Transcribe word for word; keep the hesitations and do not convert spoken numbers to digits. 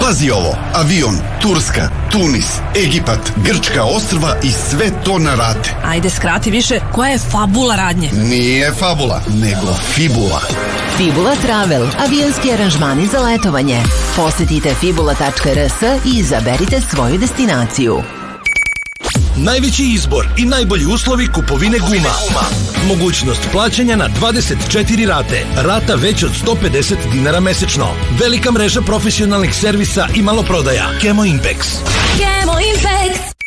Pazi ovo, avion, Turska, Tunis, Egipat, Grčka ostrva i sve to na rate. Ajde, skrati više, koja je fabula radnje? Nije fabula, nego fibula. Fibula Travel, avionski aranžmani za letovanje. Posetite fibula tačka r s i izaberite svoju destinaciju. Najveći izbor i najbolji uslovi kupovine guma. Mogućnost plaćanja na dvadeset četiri rate. Rata već od sto pedeset dinara mesečno. Velika mreža profesionalnih servisa i maloprodaja. Kemo Impex. Kemo Impex.